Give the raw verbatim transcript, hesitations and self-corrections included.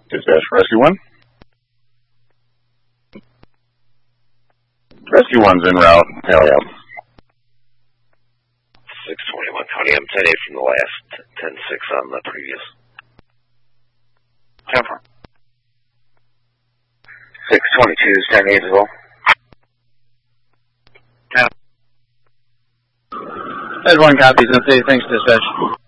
Dispatch, Rescue one. Rescue one's en route. Hell yeah. six twenty-one, County M ten eight from the last, ten six on the previous. Temper. six twenty-two is ten eight as well. Yeah. Head one copies, and say thanks, dispatch.